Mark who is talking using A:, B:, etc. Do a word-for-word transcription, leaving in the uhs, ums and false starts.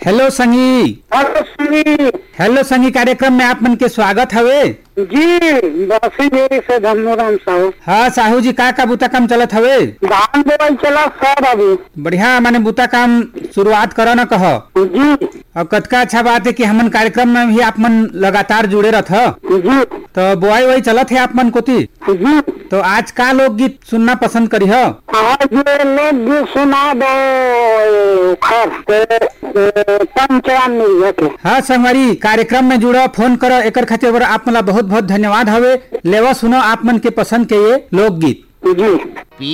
A: Hello संगी।
B: Hello संगी।
A: Hello संगी कार्यक्रम में आप मन के स्वागत हवे
B: जी। बासी देरी से धन्यवाद साहू।
A: हाँ साहू जी, का का बुता काम चलत हवे?
B: धान बोआई चला सर अभी।
A: बढ़िया, माने बुता काम शुरुआत करो न कह।
B: जी
A: और कतका अच्छा बात है कि हमन कार्यक्रम में भी आप मन लगातार जुड़े रहत ह।
B: जी
A: तो बुआई वही चलत है आप मन कोती।
B: जी।
A: तो आज का लोकगीत सुनना पसंद करी ह?
B: आज ये लोग सुना दो खैर पंचान मिल के।
A: हाँ संगवारी, कार्यक्रम में जुड़ो, फोन करो, एकर खातिर बर आप मन ला बहुत बहुत धन्यवाद हवे। लेवा सुनो आप मन के पसंद के ये लोकगीत।
B: जी।